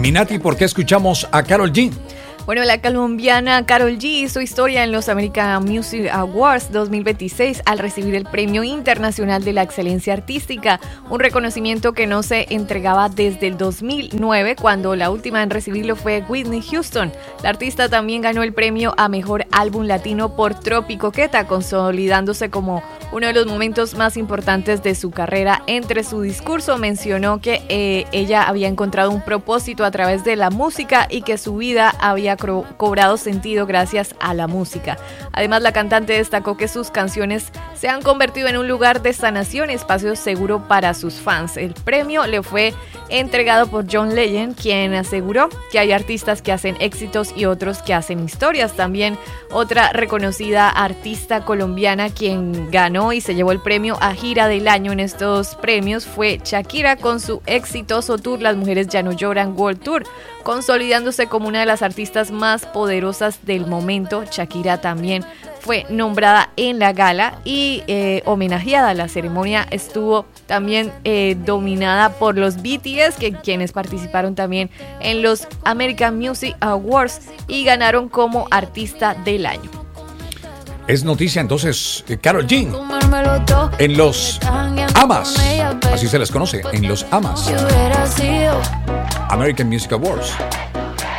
Y Nati, ¿por qué escuchamos a Karol G? Bueno, la colombiana Karol G hizo historia en los American Music Awards 2026 al recibir el Premio Internacional de la Excelencia Artística, un reconocimiento que no se entregaba desde el 2009, cuando la última en recibirlo fue Whitney Houston. La artista también ganó el premio a Mejor Álbum Latino por Tropicoqueta, consolidándose como uno de los momentos más importantes de su carrera. Entre su discurso mencionó que ella había encontrado un propósito a través de la música y que su vida había cobrado sentido gracias a la música. Además, la cantante destacó que sus canciones se han convertido en un lugar de sanación y espacio seguro para sus fans. El premio le fue entregado por John Legend, quien aseguró que hay artistas que hacen éxitos y otros que hacen historias. También otra reconocida artista colombiana quien ganó y se llevó el premio a Gira del Año en estos premios fue Shakira, con su exitoso tour Las Mujeres Ya No Lloran World Tour, consolidándose como una de las artistas más poderosas del momento. Shakira también fue nombrada en la gala y homenajeada. La ceremonia estuvo también dominada por los BTS, quienes participaron también en los American Music Awards y ganaron como artista del año. Es noticia entonces Karol G en los AMAs, así se les conoce, en los AMAs, American Music Awards.